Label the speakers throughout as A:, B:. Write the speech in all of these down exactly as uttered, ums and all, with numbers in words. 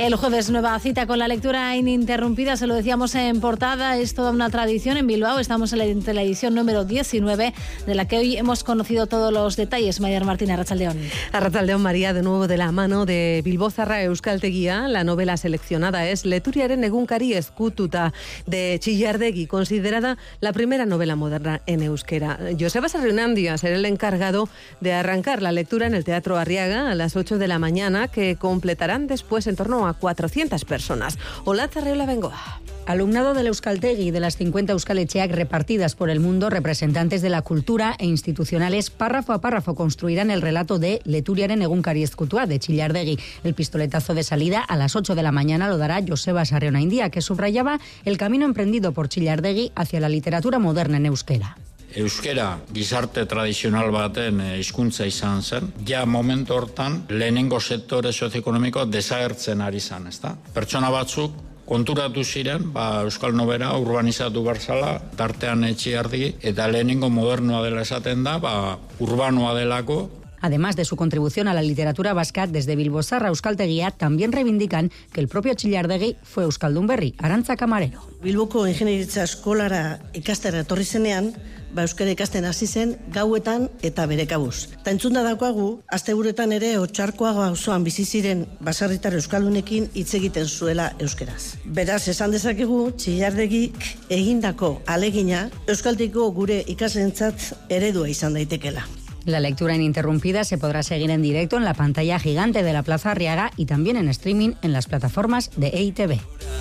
A: El jueves, nueva cita con la lectura ininterrumpida, se lo decíamos en portada, es toda una tradición en Bilbao. Estamos en la, en la edición número diecinueve, de la que hoy hemos conocido todos los detalles. Maider Martín, Arratsaldeon.
B: Arratsaldeon, María, de nuevo de la mano de Bilbo Zarra Euskaltegia. La novela seleccionada es Leturiaren egunkari ezkututa, de Chillardegi, considerada la primera novela moderna en euskera. Joseba Sarrionandia será el encargado de arrancar la lectura en el Teatro Arriaga a las ocho de la mañana, que completarán después en torno a cuatrocientas personas. Hola, Zarreola Bengoa.
C: Alumnado del Euskaltegi y de las cincuenta Euskaletxeak repartidas por el mundo, representantes de la cultura e institucionales, párrafo a párrafo construirán el relato de Leturiaren egunkari ezkutua, de Chillardegi. El pistoletazo de salida a las ocho de la mañana lo dará Joseba Sarrionandia, que subrayaba el camino emprendido por Chillardegi hacia la literatura moderna en euskera.
D: Euskera gizarte tradizional baten hizkuntza izan zen, ja momentu hortan lehenengo sektore sozioekonomikoa desagertzen ari zen, ezta? Pertsona batzuk konturatu ziren, ba, euskal nobera urbanizatu barzala, tartean Chillardegi, eta lehenengo modernoa dela esaten da, ba, urbanoa delako.
C: Además de su contribución a la literatura vasca, desde Bilbo Zarra Euskaltegia también reivindican que el propio Chillardegi fue euskaldun berri. Arantza Camarero.
E: Bilboko ingenieritza eskolara ikastera etorri zenean, ba euskara ikasten hasi zen gauetan eta bere kabuz. Ta entzunda daukagu, asteburuetan ere Otxarkoaga auzoan bizi ziren baserritar euskaldunekin hitz egiten zuela euskeraz. Beraz, esan dezakegu Chillardegik egindako alegina euskaltiko gure ikasleentzat eredua izan daitekela.
C: La lectura ininterrumpida se podrá seguir en directo en la pantalla gigante de la Plaza Arriaga y también en streaming en las plataformas de E I T V.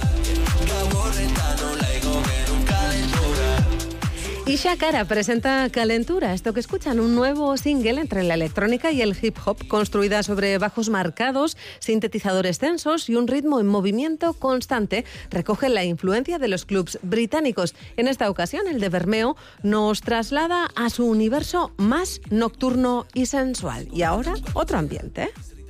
B: Y Shakara presenta Calentura, esto que escuchan, un nuevo single entre la electrónica y el hip hop, construida sobre bajos marcados, sintetizadores tensos y un ritmo en movimiento constante. Recoge la influencia de los clubs británicos. En esta ocasión, el de Bermeo nos traslada a su universo más nocturno y sensual. Y ahora, otro ambiente.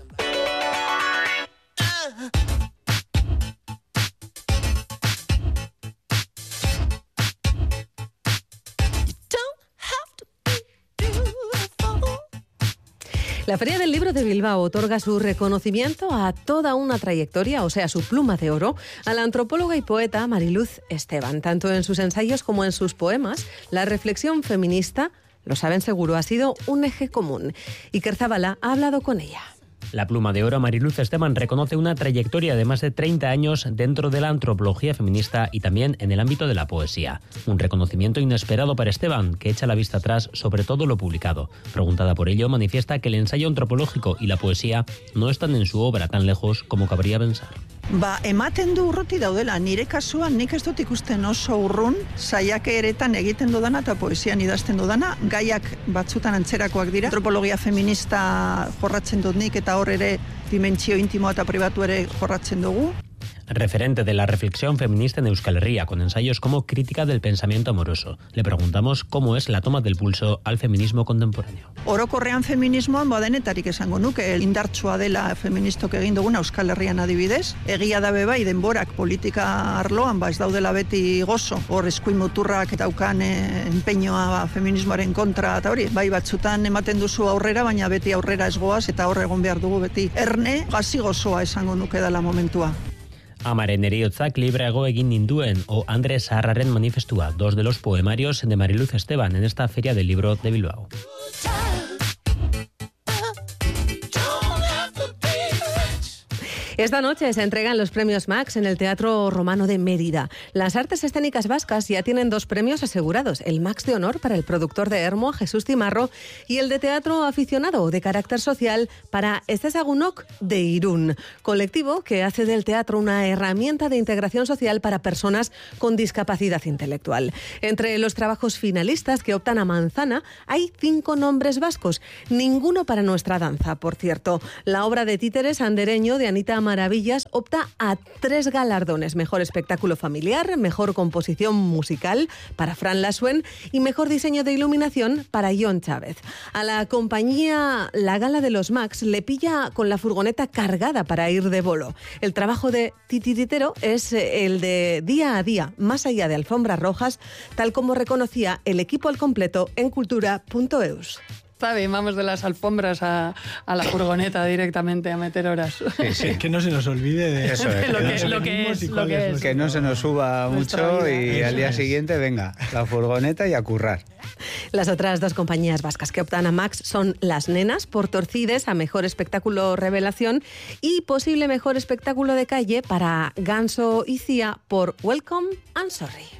B: La Feria del Libro de Bilbao otorga su reconocimiento a toda una trayectoria, o sea, su pluma de oro, a la antropóloga y poeta Mariluz Esteban. Tanto en sus ensayos como en sus poemas, la reflexión feminista, lo saben seguro, ha sido un eje común. Iker Zabala ha hablado con ella.
F: La pluma de oro Mariluz Esteban reconoce una trayectoria de más de treinta años dentro de la antropología feminista y también en el ámbito de la poesía. Un reconocimiento inesperado para Esteban, que echa la vista atrás sobre todo lo publicado. Preguntada por ello, manifiesta que el ensayo antropológico y la poesía no están en su obra tan lejos como cabría pensar.
G: Ba, ematen du urruti daudela, nire kasuan nik ez dut ikusten oso urrun, saiakeretan egiten dudana eta poesian idazten dudana, gaiak batzutan antzerakoak dira. Antropologia feminista jorratzen dut nik eta hor ere dimentsio intimo eta pribatu ere jorratzen dugu.
F: Referente de la reflexión feminista en Euskal Herria, con ensayos como Crítica del pensamiento amoroso. Le preguntamos cómo es la toma del pulso al feminismo contemporáneo.
G: Orokorrean feminismoan badenetarik esango nuke, indartsua dela feministok egin duguna Euskal Herrian adibidez. Egia da bai denborak politika arloan ba ez daudela beti gozo. Hor eskuin muturrak daukan eh, empeñoa feminismoaren kontra eta hori, bai batzutan ematen duzu aurrera, baina beti aurrera ez goaz eta hor egon behar dugu beti. Erne, gazi gozoa esango nuke dela momentua.
F: Amaren eriotzak libreago egin ninduen o Andres Zaharraren manifestua, dos de los poemarios de Mariluz Esteban en esta Feria del Libro de Bilbao.
B: Esta noche se entregan los premios Max en el Teatro Romano de Mérida. Las artes escénicas vascas ya tienen dos premios asegurados, el Max de Honor para el productor de Hermo, Jesús Timarro, y el de teatro aficionado de carácter social para Estesagunok de Irún, colectivo que hace del teatro una herramienta de integración social para personas con discapacidad intelectual. Entre los trabajos finalistas que optan a manzana hay cinco nombres vascos, ninguno para nuestra danza, por cierto. La obra de títeres andereño de Anita Maravillas opta a tres galardones: mejor espectáculo familiar, mejor composición musical para Fran Lasuen y mejor diseño de iluminación para Jon Chávez. A la compañía La Gala de los Max le pilla con la furgoneta cargada para ir de bolo. El trabajo de titiritero es el de día a día, más allá de alfombras rojas, tal como reconocía el equipo al completo en cultura punto eus.
H: Está bien, vamos de las alfombras a, a la furgoneta directamente a meter horas.
I: Sí, sí.
J: Que no se nos olvide de
I: eso. Es,
H: lo,
I: que,
H: que,
I: no
H: lo que es. Lo que, es.
I: que no se nos suba mucho y al día siguiente, venga, la furgoneta y a currar.
B: Las otras dos compañías vascas que optan a Max son Las Nenas, por Torcides, a Mejor Espectáculo Revelación, y posible Mejor Espectáculo de Calle para Ganso y Cía por Welcome and Sorry.